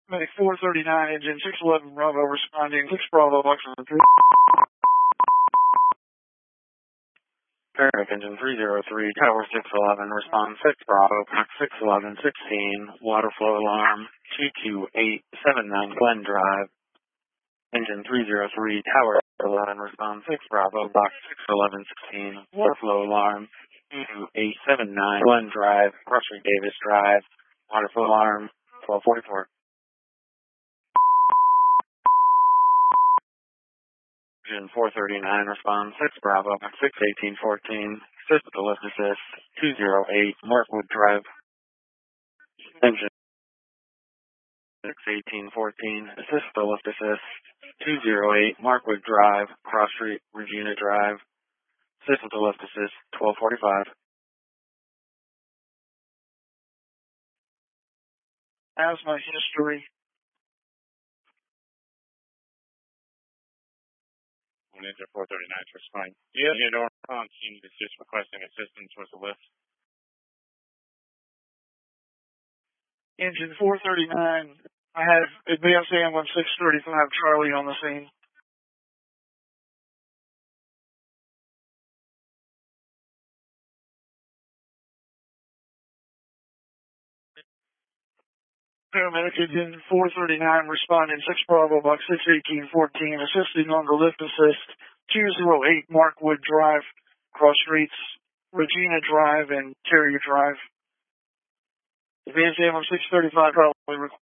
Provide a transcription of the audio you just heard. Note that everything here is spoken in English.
Medic 439, engine 611 Bravo responding, 6 Bravo, box 3. Paramedic engine 303, tower 611, respond 6 Bravo, box 611, 16, water flow alarm, 22879 Glen Drive. Engine 303, tower 11, respond 6 Bravo, box 611, 16, water flow alarm, 22879 Glen Drive, Cross Street Davis Drive, water flow alarm, 1244. Engine 439, respond 6 Bravo, 61814, assist with the lift assist, 208, Markwood Drive. Engine 61814, assist with the lift assist, 208, Markwood Drive, Cross Street, Regina Drive. Assist with the lift assist, 1245. Asthma history. Engine 439 for spine. Yeah, Theodore on scene is just requesting assistance with the lift. Engine 439. I have advanced ambulance 635 Charlie on the scene. Paramedic engine 439 responding 6 Bravo box 61814 assisting on the lift assist 208 Markwood Drive, Cross Streets, Regina Drive and Terrier Drive. Advanced ambulance 635 probably